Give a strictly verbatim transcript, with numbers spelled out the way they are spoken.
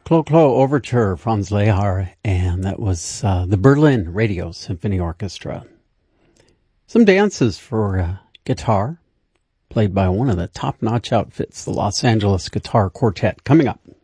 Clo Clo Overture, Franz Lehar, and that was uh, the Berlin Radio Symphony Orchestra. Some dances for uh, guitar, played by one of the top-notch outfits, the Los Angeles Guitar Quartet, coming up.